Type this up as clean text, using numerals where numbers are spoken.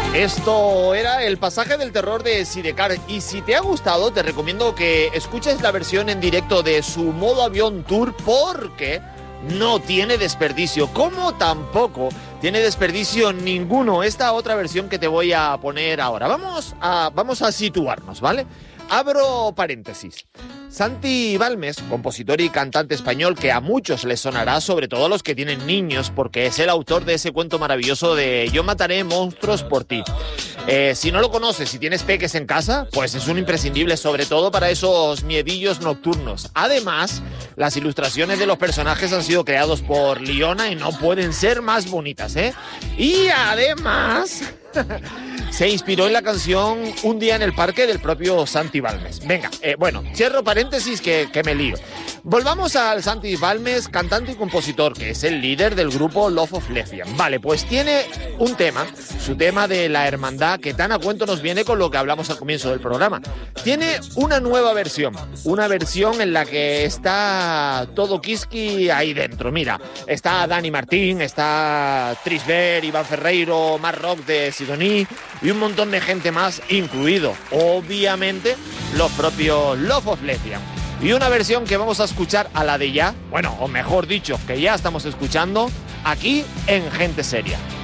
Esto era el pasaje del terror de Sidecar, y si te ha gustado te recomiendo que escuches la versión en directo de su modo avión tour, porque no tiene desperdicio, como tampoco tiene desperdicio ninguno esta otra versión que te voy a poner ahora. Vamos a situarnos, ¿vale? Abro paréntesis. Santi Balmes, compositor y cantante español que a muchos les sonará, sobre todo a los que tienen niños, porque es el autor de ese cuento maravilloso de Yo mataré monstruos por ti. Si no lo conoces, si tienes peques en casa, pues es un imprescindible, sobre todo para esos miedillos nocturnos. Además, las ilustraciones de los personajes han sido creados por Liona y no pueden ser más bonitas, ¿eh? Y además... se inspiró en la canción Un día en el parque del propio Santi Balmes. Venga, bueno, cierro paréntesis que me lío. Volvamos al Santi Balmes, cantante y compositor, que es el líder del grupo Love of Lesbian. Vale, pues tiene un tema, su tema de la hermandad, que tan a cuento nos viene con lo que hablamos al comienzo del programa. Tiene una nueva versión, una versión en la que está todo Kiski ahí dentro. Mira, está Dani Martín, está Trisbert, Iván Ferreiro, Mark Rock de Sidoní y un montón de gente más, incluido, obviamente, los propios Love of Lesbian. Y una versión que vamos a escuchar a la de ya, bueno, o mejor dicho, que ya estamos escuchando aquí en Gente Seria.